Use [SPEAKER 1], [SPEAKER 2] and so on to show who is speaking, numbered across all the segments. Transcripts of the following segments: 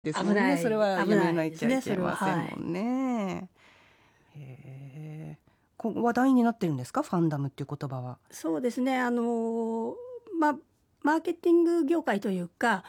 [SPEAKER 1] ですもんね。それはやめなきゃいけませんもんね。へー、話題になってるんですか、ファンダムっていう言葉は。
[SPEAKER 2] そうですね、マーケティング業界というか、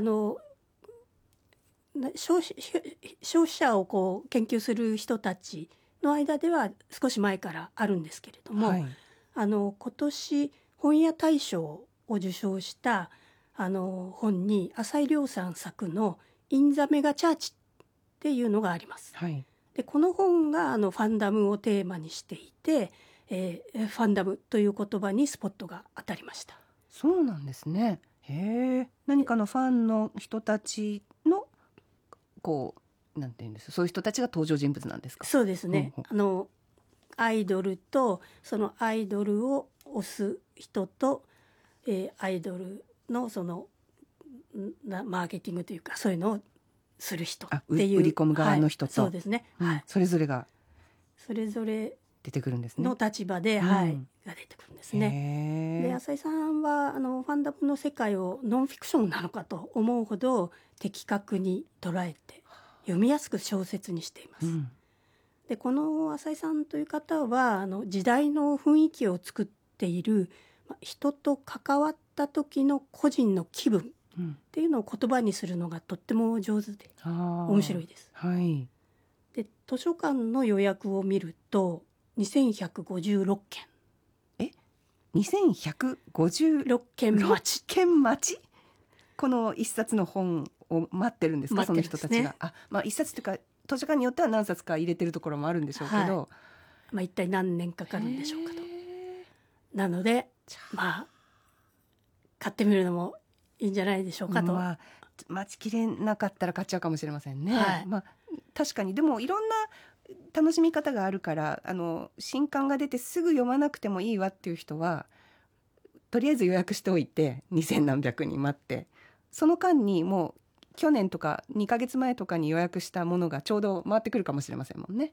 [SPEAKER 2] 消費者をこう研究する人たちの間では少し前からあるんですけれども、
[SPEAKER 1] はい、
[SPEAKER 2] 今年本屋大賞を受賞した本に浅井亮さん作の「イン・ザ・メガ・チャーチ」っていうのがあります。
[SPEAKER 1] はい、
[SPEAKER 2] でこの本がファンダムをテーマにしていて、ファンダムという言葉にスポットが当たりました。
[SPEAKER 1] そうなんですね。へえ。何かのファンの人たちのこうなんていうんです、そういう人たちが登場人物なんですか。
[SPEAKER 2] そうですね、
[SPEAKER 1] うん
[SPEAKER 2] アイドルとそのアイドルを推す人と、アイドルのそのマーケティングというかそういうのをする人っていう
[SPEAKER 1] 売り込む側の人と、
[SPEAKER 2] はい、そうですね、はい、
[SPEAKER 1] それぞれが
[SPEAKER 2] それぞれ
[SPEAKER 1] 出てくるんですね。
[SPEAKER 2] の立場で、はい、が出てくるんですね。で浅井さんはファンダムの世界をノンフィクションなのかと思うほど的確に捉えて読みやすく小説にしています。でこの浅井さんという方は時代の雰囲気を作っている人と関わった時の個人の気分っていうのを言葉にするのがとっても上手で面白いです。
[SPEAKER 1] はい、
[SPEAKER 2] で図書館の予約を見ると2156件
[SPEAKER 1] 2156
[SPEAKER 2] 件待ち
[SPEAKER 1] この一冊の本を待ってるんですか、
[SPEAKER 2] 待ってるんですね。
[SPEAKER 1] その人たちが。一冊というか図書館によっては何冊か入れてるところもあるんでしょうけど、
[SPEAKER 2] 一体何年かかるんでしょうかと。なので買ってみるのもいいんじゃないでしょうかと。
[SPEAKER 1] 待ちきれなかったら買っちゃうかもしれませんね。
[SPEAKER 2] はい、
[SPEAKER 1] 確かにでもいろんな楽しみ方があるから新刊が出てすぐ読まなくてもいいわっていう人はとりあえず予約しておいて2000何百人待って、その間にもう去年とか2ヶ月前とかに予約したものがちょうど回ってくるかもしれませんもんね。